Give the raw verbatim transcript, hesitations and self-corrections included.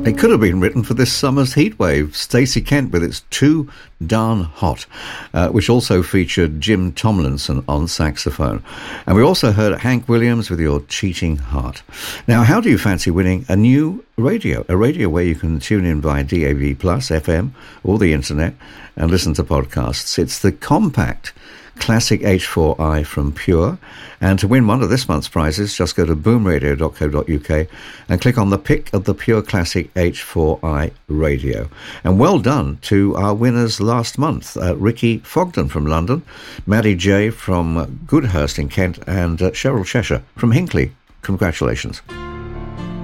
It could have been written for this summer's heatwave. Stacey Kent with It's Too Darn Hot, uh, which also featured Jim Tomlinson on saxophone. And we also heard Hank Williams with Your Cheating Heart. Now, how do you fancy winning a new radio? A radio where you can tune in via D A B plus, F M, or the internet and listen to podcasts. It's the compact Classic H four i from Pure. And to win one of this month's prizes, just go to boom radio dot co dot uk and click on the pick of the Pure Classic H four i radio. And well done to our winners last month, uh, Ricky Fogden from London, Maddie J from Goodhurst in Kent, and uh, Cheryl Cheshire from Hinckley. Congratulations.